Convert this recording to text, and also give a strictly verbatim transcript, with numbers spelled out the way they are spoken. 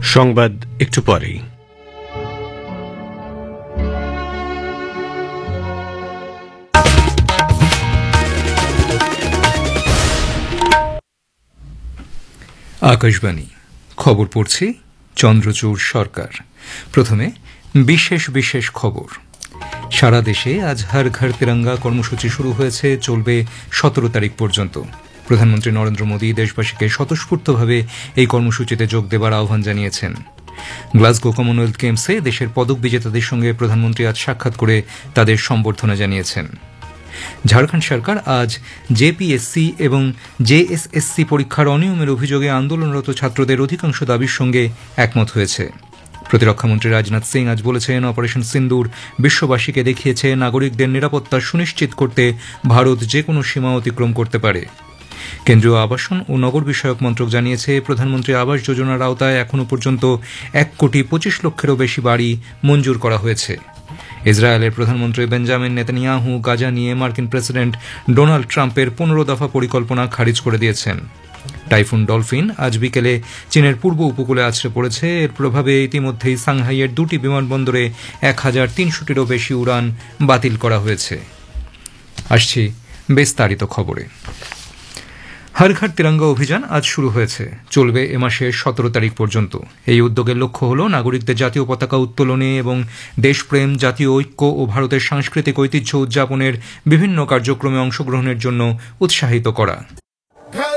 সংবাদ একটু পরেই। আকাশবাণী খবর পড়ছি চন্দ্রচূড় সরকার। প্রথমে বিশেষ বিশেষ খবর। সারা দেশে আজ হর ঘর তিরঙ্গা কর্মসূচি শুরু হয়েছে, চলবে সতেরো তারিখ পর্যন্ত। প্রধানমন্ত্রী নরেন্দ্র মোদী দেশবাসীকে স্বতঃস্ফূর্তভাবে এই কর্মসূচিতে যোগ দেবার আহ্বান জানিয়েছেন। গ্লাসগো কমনওয়েলথ গেমসে দেশের পদক বিজেতাদের সঙ্গে প্রধানমন্ত্রী আজ সাক্ষাৎ করে তাদের সম্বর্ধনা জানিয়েছেন। ঝাড়খণ্ড সরকার আজ জেপিএসসি এবং জেএসএসসি পরীক্ষার অনিয়মের অভিযোগে আন্দোলনরত ছাত্রদের অধিকাংশ দাবির সঙ্গে একমত হয়েছে। প্রতিরক্ষামন্ত্রী রাজনাথ সিং আজ বলেছেন, অপারেশন সিন্দুর বিশ্ববাসীকে দেখিয়েছে নাগরিকদের নিরাপত্তা সুনিশ্চিত করতে ভারত যে কোনো সীমা অতিক্রম করতে পারে। কেন্দ্রীয় আবাসন ও নগর বিষয়ক মন্ত্রক জানিয়েছে, প্রধানমন্ত্রী আবাস যোজনার আওতায় এখনও পর্যন্ত এক কোটি পঁচিশ লক্ষেরও বেশি বাড়ি মঞ্জুর করা হয়েছে। ইসরায়েলের প্রধানমন্ত্রী বেঞ্জামিন নেতানিয়াহু গাজা নিয়ে মার্কিন প্রেসিডেন্ট ডোনাল্ড ট্রাম্পের পনেরো দফা পরিকল্পনা খারিজ করে দিয়েছেন। টাইফুন ডলফিন আজ বিকেলে চীনের পূর্ব উপকূলে আছড়ে পড়েছে। এর প্রভাবে ইতিমধ্যেই সাংহাইয়ের দুটি বিমানবন্দরে এক হাজার তিনশোটিরও বেশি উড়ান বাতিল করা হয়েছে। আসছি বিস্তারিত খবরে। হর ঘর তিরঙ্গা অভিযান আজ শুরু হয়েছে, চলবে এ মাসের সতেরো তারিখ পর্যন্ত। এই উদ্যোগের লক্ষ্য হল নাগরিকদের জাতীয় পতাকা উত্তোলনে এবং দেশপ্রেম, জাতীয় ঐক্য ও ভারতের সাংস্কৃতিক ঐতিহ্য উদযাপনের বিভিন্ন কার্যক্রমে অংশগ্রহণের জন্য উৎসাহিত করা।